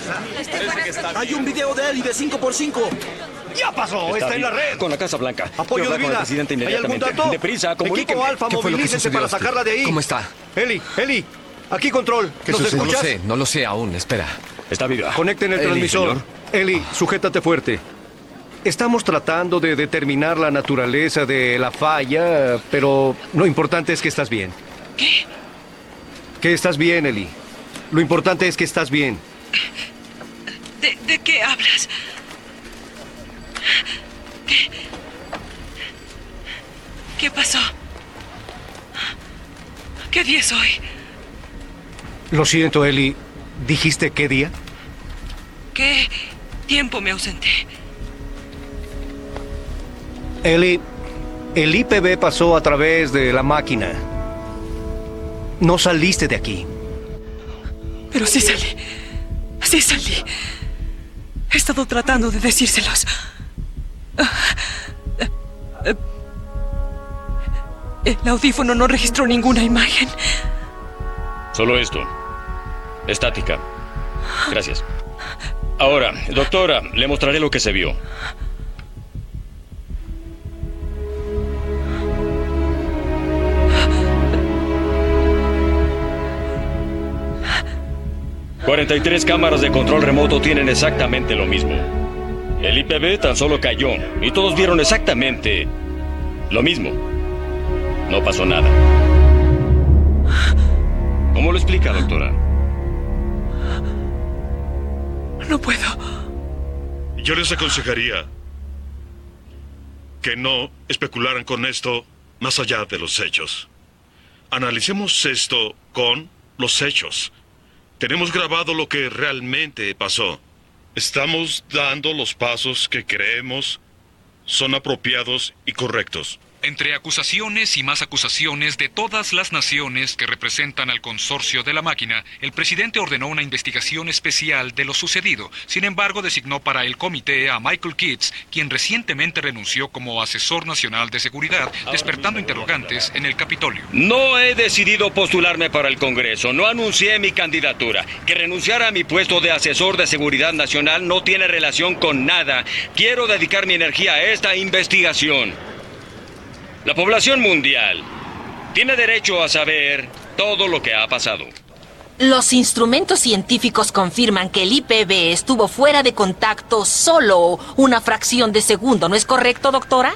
Hay un video de Eli de 5x5. ¡Ya pasó! ¡Está en la red! Con la Casa Blanca. ¡Apoyo Quiero de hablar con vida! el presidente ¿Hay algún inmediatamente. dato? Deprisa, comuníqueme. Equipo Alfa, ¿Qué fue lo que movilícese sucedió? para sacarla de ahí. ¿Cómo está? Eli, aquí control. ¿Qué ¿Nos sucedió? escuchas? No lo sé aún. Espera. Está viva. Conecten el Eli, transmisor. señor. Eli, sujétate fuerte. Estamos tratando de determinar la naturaleza de la falla, pero lo importante es que estás bien. ¿Qué? Que estás bien, Eli. Lo importante es que estás bien. ¿De qué hablas? ¿Qué pasó? ¿Qué día es hoy? Lo siento, Eli. ¿Dijiste qué día? ¿Qué tiempo me ausenté? Eli, el IPB pasó a través de la máquina. No saliste de aquí. Pero sí salí. Sí salí. He estado tratando de decírselos. El audífono no registró ninguna imagen. Solo esto. Estática. Gracias. Ahora, doctora, le mostraré lo que se vio. ...43 cámaras de control remoto tienen exactamente lo mismo. El IPB tan solo cayó y todos vieron exactamente lo mismo. No pasó nada. ¿Cómo lo explica, doctora? No puedo. Yo les aconsejaría que no especularan con esto más allá de los hechos. Analicemos esto con los hechos. Tenemos grabado lo que realmente pasó. Estamos dando los pasos que creemos son apropiados y correctos. Entre acusaciones y más acusaciones de todas las naciones que representan al consorcio de la máquina, el presidente ordenó una investigación especial de lo sucedido. Sin embargo, designó para el comité a Michael Kitts, quien recientemente renunció como asesor nacional de seguridad, despertando interrogantes en el Capitolio. No he decidido postularme para el Congreso. No anuncié mi candidatura. Que renunciar a mi puesto de asesor de seguridad nacional no tiene relación con nada. Quiero dedicar mi energía a esta investigación. La población mundial tiene derecho a saber todo lo que ha pasado. Los instrumentos científicos confirman que el IPB estuvo fuera de contacto solo una fracción de segundo, ¿no es correcto, doctora?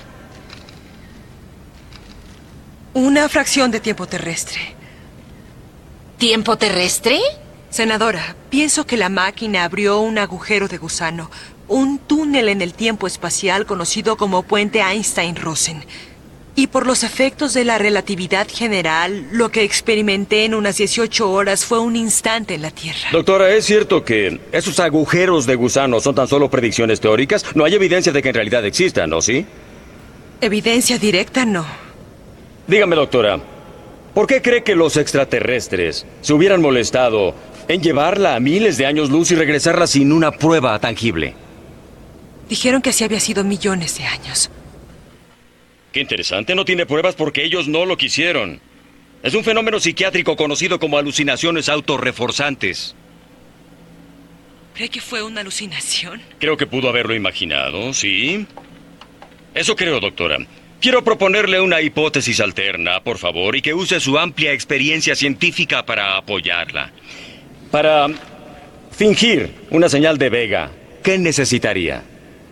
Una fracción de tiempo terrestre. ¿Tiempo terrestre? Senadora, pienso que la máquina abrió un agujero de gusano, un túnel en el tiempo espacial conocido como Puente Einstein-Rosen. Y por los efectos de la relatividad general, lo que experimenté en unas 18 horas fue un instante en la Tierra. Doctora, ¿es cierto que esos agujeros de gusano son tan solo predicciones teóricas? No hay evidencia de que en realidad existan, ¿no? ¿Sí? Evidencia directa, no. Dígame, doctora, ¿por qué cree que los extraterrestres se hubieran molestado en llevarla a miles de años luz y regresarla sin una prueba tangible? Dijeron que así había sido millones de años. Qué interesante, no tiene pruebas porque ellos no lo quisieron. Es un fenómeno psiquiátrico conocido como alucinaciones autorreforzantes. ¿Cree que fue una alucinación? Creo que pudo haberlo imaginado, ¿sí? Eso creo, doctora. Quiero proponerle una hipótesis alterna, por favor, y que use su amplia experiencia científica para apoyarla. Para fingir una señal de Vega, ¿qué necesitaría?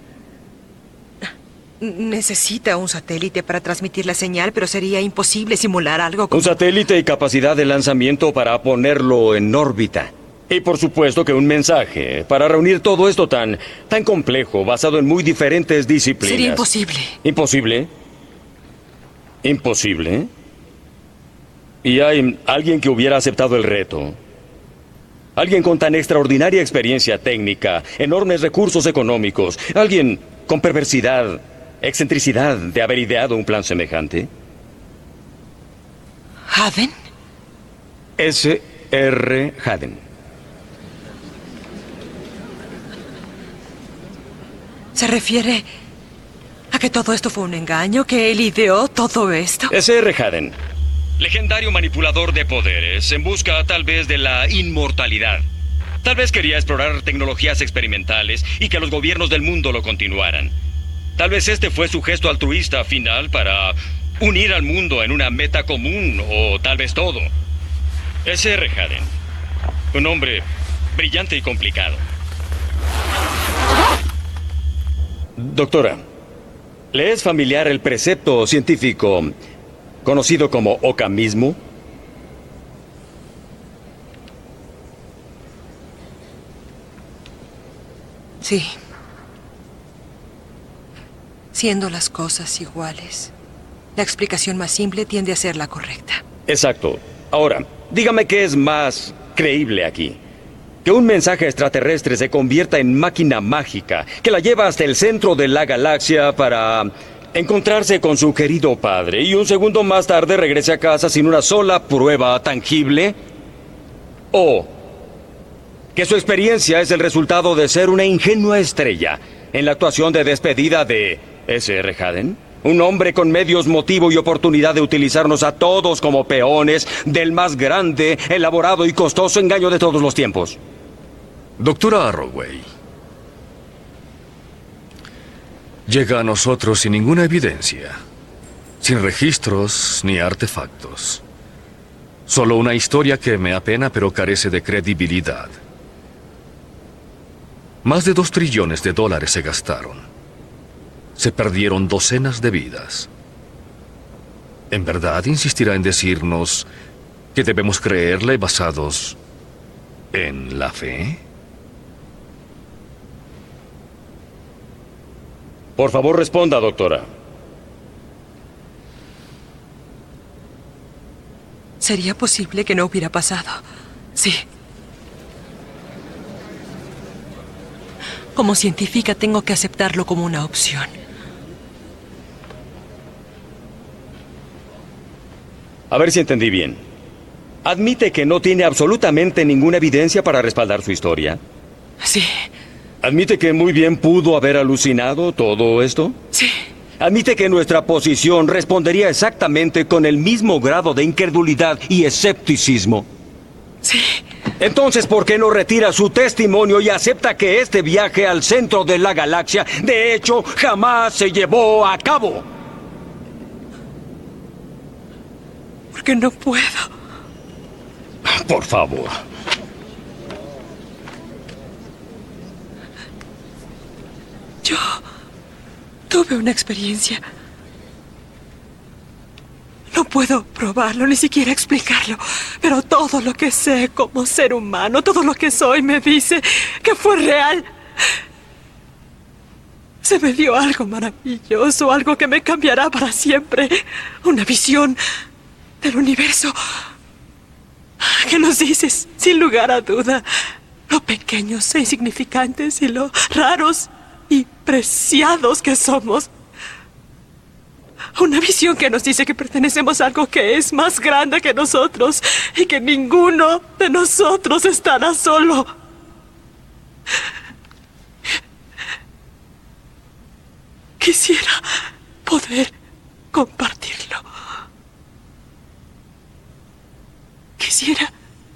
Necesita un satélite para transmitir la señal, pero sería imposible simular algo como... Un satélite y capacidad de lanzamiento para ponerlo en órbita. Y por supuesto que un mensaje para reunir todo esto tan complejo, basado en muy diferentes disciplinas. Sería imposible. ¿Imposible? ¿Imposible? ¿Y hay alguien que hubiera aceptado el reto? Alguien con tan extraordinaria experiencia técnica, enormes recursos económicos, alguien con perversidad, excentricidad de haber ideado un plan semejante. ¿Haden? S.R. Haden. ¿Se refiere a que todo esto fue un engaño? ¿Que él ideó todo esto? S.R. Haden, legendario manipulador de poderes en busca tal vez de la inmortalidad. Tal vez quería explorar tecnologías experimentales y que los gobiernos del mundo lo continuaran. Tal vez este fue su gesto altruista final para unir al mundo en una meta común, o tal vez todo. S.R. Haden, un hombre brillante y complicado. Doctora, ¿le es familiar el precepto científico conocido como okamismo? Sí. Siendo las cosas iguales, la explicación más simple tiende a ser la correcta. Exacto. Ahora, dígame qué es más creíble aquí. Que un mensaje extraterrestre se convierta en máquina mágica que la lleva hasta el centro de la galaxia para encontrarse con su querido padre y un segundo más tarde regrese a casa sin una sola prueba tangible. O que su experiencia es el resultado de ser una ingenua estrella en la actuación de despedida de S.R. Haden. Un hombre con medios, motivo y oportunidad de utilizarnos a todos como peones del más grande, elaborado y costoso engaño de todos los tiempos. Doctora Arroway, llega a nosotros sin ninguna evidencia, sin registros ni artefactos. Solo una historia que me apena pero carece de credibilidad. Más de $2 trillones se gastaron. Se perdieron docenas de vidas. ¿En verdad insistirá en decirnos que debemos creerle basados en la fe? Por favor, responda, doctora. ¿Sería posible que no hubiera pasado? Sí. Como científica tengo que aceptarlo como una opción. A ver si entendí bien. ¿Admite que no tiene absolutamente ninguna evidencia para respaldar su historia? Sí. ¿Admite que muy bien pudo haber alucinado todo esto? Sí. ¿Admite que nuestra posición respondería exactamente con el mismo grado de incredulidad y escepticismo? Sí. Entonces, ¿por qué no retira su testimonio y acepta que este viaje al centro de la galaxia, de hecho, jamás se llevó a cabo? Porque no puedo. Por favor. Yo tuve una experiencia. No puedo probarlo, ni siquiera explicarlo. Pero todo lo que sé como ser humano, todo lo que soy me dice que fue real. Se me dio algo maravilloso, algo que me cambiará para siempre. Una visión del universo que nos dice, sin lugar a duda, lo pequeños e insignificantes y lo raros y preciados que somos. Una visión que nos dice que pertenecemos a algo que es más grande que nosotros y que ninguno de nosotros estará solo. Quisiera poder compartirlo. Quisiera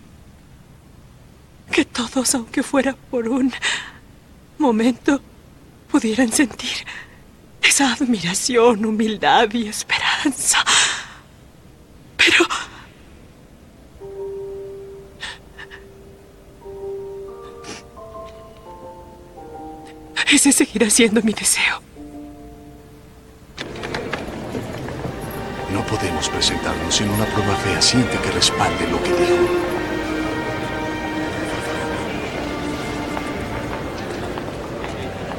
que todos, aunque fuera por un momento, pudieran sentir esa admiración, humildad y esperanza. Pero ese seguirá siendo mi deseo. No podemos presentarnos sin una prueba fehaciente que respalde lo que dijo.